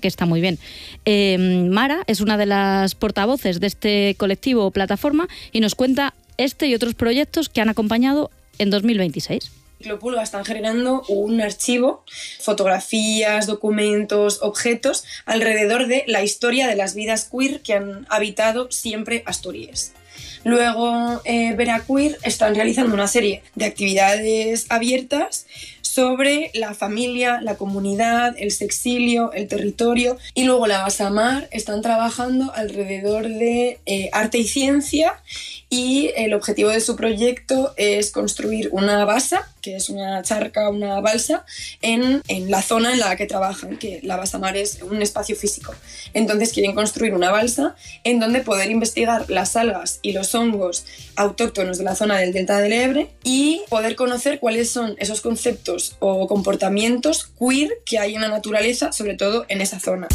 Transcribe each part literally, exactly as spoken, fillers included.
que está muy bien. Eh, Mara es una de las portavoces de este colectivo o plataforma y nos cuenta este y otros proyectos que han acompañado en dos mil veintiséis. Ciclopulga están generando un archivo, fotografías, documentos, objetos alrededor de la historia de las vidas queer que han habitado siempre Asturias. Luego, eh, Veraqueer están realizando una serie de actividades abiertas sobre la familia, la comunidad, el sexilio, el territorio. Y luego la Basamar están trabajando alrededor de eh, arte y ciencia, y el objetivo de su proyecto es construir una basa, que es una charca, una balsa, en, en la zona en la que trabajan, que la Basamar es un espacio físico. Entonces quieren construir una balsa en donde poder investigar las algas y los hongos autóctonos de la zona del Delta del Ebre y poder conocer cuáles son esos conceptos o comportamientos queer que hay en la naturaleza, sobre todo en esa zona.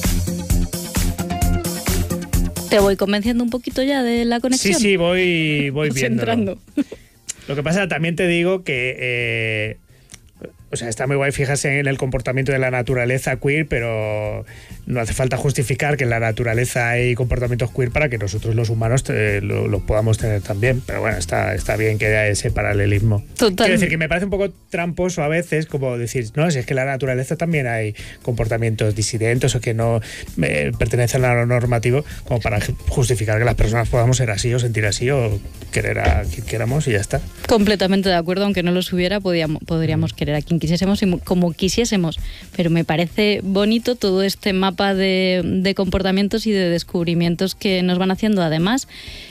¿Te voy convenciendo un poquito ya de la conexión? Sí, sí, voy, voy viendo. Entrando. Lo que pasa, también te digo que... Eh, o sea, está muy guay fijarse en el comportamiento de la naturaleza queer, pero no hace falta justificar que en la naturaleza hay comportamientos queer para que nosotros los humanos te, lo, lo podamos tener también. Pero bueno, está, está bien que haya ese paralelismo. Total. Quiero decir que me parece un poco tramposo a veces, como decir, no, si es que en la naturaleza también hay comportamientos disidentes o que no eh, pertenecen a lo normativo, como para justificar que las personas podamos ser así o sentir así o querer a quien queramos y ya está. Completamente de acuerdo, aunque no los hubiera, podíamos, podríamos querer a quien quisiésemos y como quisiésemos, pero me parece bonito todo este mapa de, de comportamientos y de descubrimientos que nos van haciendo. Además,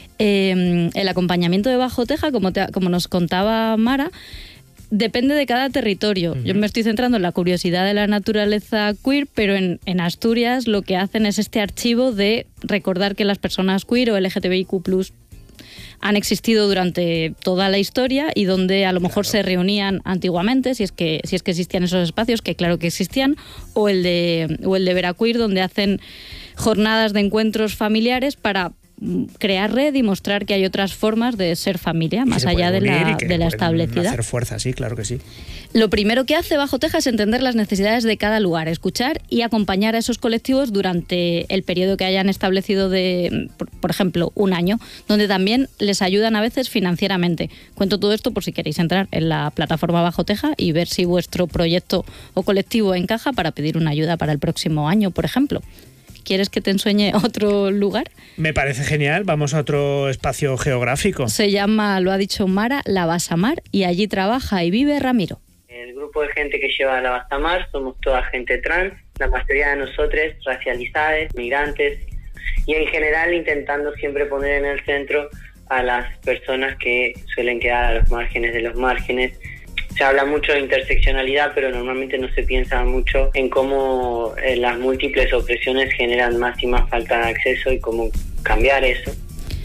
eh, el acompañamiento de Bajo Teja, como, te, como nos contaba Mara, depende de cada territorio. Uh-huh. Yo me estoy centrando en la curiosidad de la naturaleza queer, pero en, en Asturias lo que hacen es este archivo de recordar que las personas queer o L G T B I Q plus han existido durante toda la historia y donde a lo mejor claro. se reunían antiguamente, si es que si es que existían esos espacios, que claro que existían, o el de o el de Veraqueer, donde hacen jornadas de encuentros familiares para crear red y mostrar que hay otras formas de ser familia, más allá de la, de la establecida. Hacer fuerza, sí, claro que sí. Lo primero que hace Bajo Teja es entender las necesidades de cada lugar, escuchar y acompañar a esos colectivos durante el periodo que hayan establecido de, por, por ejemplo, un año, donde también les ayudan a veces financieramente. Cuento todo esto por si queréis entrar en la plataforma Bajo Teja y ver si vuestro proyecto o colectivo encaja para pedir una ayuda para el próximo año, por ejemplo. ¿Quieres que te enseñe otro lugar? Me parece genial. Vamos a otro espacio geográfico. Se llama, lo ha dicho Mara, la Basamar, y allí trabaja y vive Ramiro. El grupo de gente que lleva a la Basamar somos toda gente trans, la mayoría de nosotros racializadas, migrantes, y en general intentando siempre poner en el centro a las personas que suelen quedar a los márgenes de los márgenes. Se habla mucho de interseccionalidad, pero normalmente no se piensa mucho en cómo eh, las múltiples opresiones generan más y más falta de acceso y cómo cambiar eso.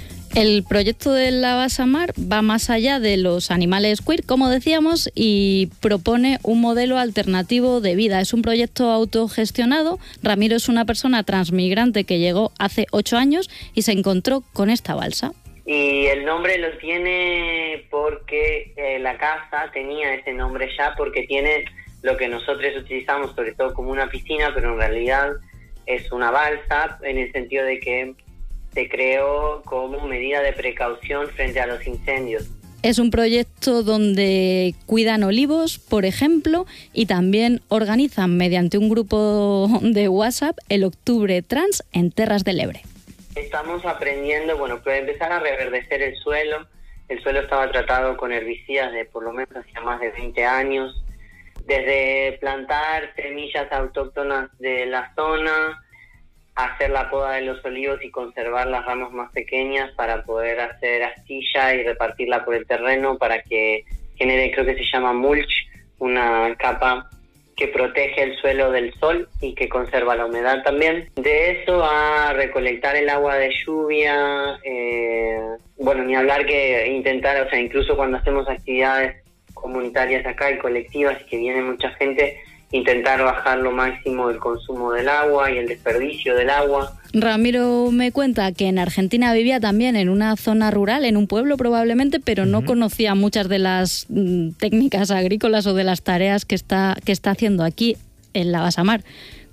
El proyecto de la Basamar va más allá de los animales queer, como decíamos, y propone un modelo alternativo de vida. Es un proyecto autogestionado. Ramiro es una persona transmigrante que llegó hace ocho años y se encontró con esta balsa. Y el nombre lo tiene porque eh, la casa tenía ese nombre ya, porque tiene lo que nosotros utilizamos sobre todo como una piscina, pero en realidad es una balsa, en el sentido de que se creó como medida de precaución frente a los incendios. Es un proyecto donde cuidan olivos, por ejemplo, y también organizan mediante un grupo de WhatsApp el Octubre Trans en Terras del Ebre. Estamos aprendiendo, bueno, puede empezar a reverdecer el suelo. El suelo estaba tratado con herbicidas de por lo menos hacía más de veinte años. Desde plantar semillas autóctonas de la zona, hacer la poda de los olivos y conservar las ramas más pequeñas para poder hacer astilla y repartirla por el terreno para que genere, creo que se llama mulch, una capa que protege el suelo del sol y que conserva la humedad también. De eso a recolectar el agua de lluvia, eh, bueno, ni hablar que intentar, o sea, incluso cuando hacemos actividades comunitarias acá y colectivas y que viene mucha gente, intentar bajar lo máximo el consumo del agua y el desperdicio del agua. Ramiro me cuenta que en Argentina vivía también en una zona rural, en un pueblo probablemente, pero no uh-huh. conocía muchas de las mm, técnicas agrícolas o de las tareas que está, que está haciendo aquí en la Basamar.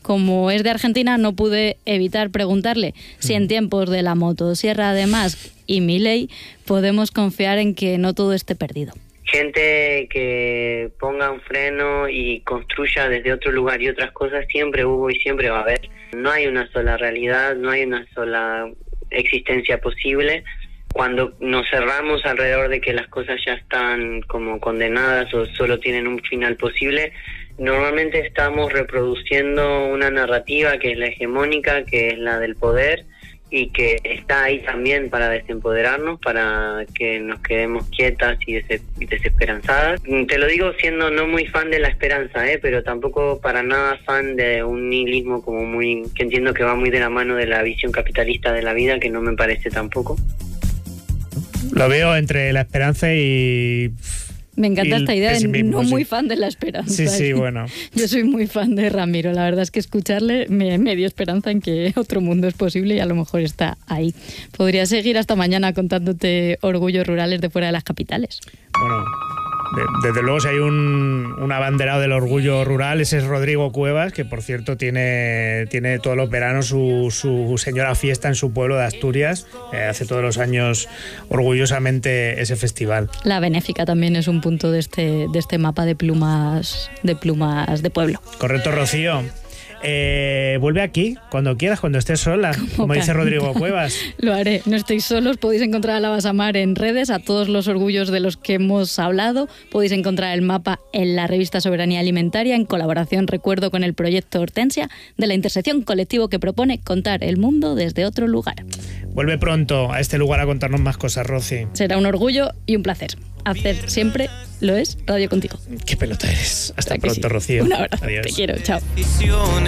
como es de Argentina, no pude evitar preguntarle si en tiempos de la motosierra de Musk y Milei podemos confiar en que no todo esté perdido. Gente que ponga un freno y construya desde otro lugar y otras cosas siempre hubo y siempre va a haber. No hay una sola realidad, no hay una sola existencia posible. Cuando nos cerramos alrededor de que las cosas ya están como condenadas o solo tienen un final posible, normalmente estamos reproduciendo una narrativa que es la hegemónica, que es la del poder, y que está ahí también para desempoderarnos, para que nos quedemos quietas y des- desesperanzadas. Te lo digo siendo no muy fan de la esperanza, ¿eh? Pero tampoco para nada fan de un nihilismo como muy, que entiendo que va muy de la mano de la visión capitalista de la vida, que no me parece tampoco. Lo veo entre la esperanza y... Me encanta y esta idea de pesimismo, no sí. muy fan de la esperanza. Sí, sí, bueno. Yo soy muy fan de Ramiro. La verdad es que escucharle me, me dio esperanza en que otro mundo es posible y a lo mejor está ahí. Podría seguir hasta mañana contándote orgullos rurales de fuera de las capitales. Bueno, de- desde luego si hay un, un abanderado del orgullo rural, ese es Rodrigo Cuevas, que por cierto tiene, tiene todos los veranos su, su señora fiesta en su pueblo de Asturias. Eh, hace todos los años orgullosamente ese festival. La benéfica también es un punto de este, de este mapa de plumas, de plumas de pueblo. Correcto, Rocío. Eh, vuelve aquí cuando quieras, cuando estés sola, como dice canta. Rodrigo Cuevas. Lo haré. No estáis solos. Podéis encontrar a la Basamar en redes, a todos los orgullos de los que hemos hablado. Podéis encontrar el mapa en la revista Soberanía Alimentaria, en colaboración, recuerdo, con el proyecto Hortensia, de la intersección colectivo que propone contar el mundo desde otro lugar. Vuelve pronto a este lugar a contarnos más cosas, Rosy. Será un orgullo y un placer. Hacer siempre lo es Radio Contigo. Qué pelota eres. Hasta ¿Verdad que pronto, sí? Rocío. Un abrazo. Adiós. Te quiero. Chao.